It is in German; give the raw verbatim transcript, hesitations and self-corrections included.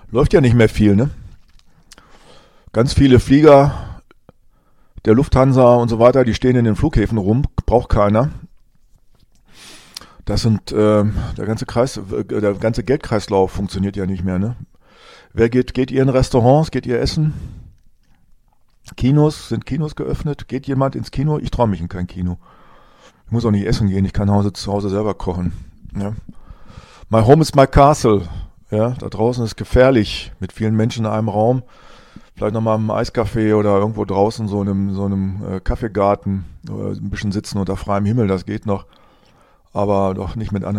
läuft ja nicht mehr viel, ne? Ganz viele Flieger der Lufthansa und so weiter, die stehen in den Flughäfen rum, braucht keiner. Das sind, äh, der ganze Kreis, der ganze Geldkreislauf funktioniert ja nicht mehr, ne? Wer geht, geht ihr in Restaurants, geht ihr essen? Kinos, sind Kinos geöffnet? Geht jemand ins Kino? Ich traue mich in kein Kino. Ich muss auch nicht essen gehen, ich kann Hause, zu Hause selber kochen. Ja. My home is my castle. Ja, da draußen ist gefährlich mit vielen Menschen in einem Raum. Vielleicht nochmal im Eiscafé oder irgendwo draußen so in einem, so einem äh, Kaffeegarten oder ein bisschen sitzen unter freiem Himmel, das geht noch. Aber doch nicht mit anderen.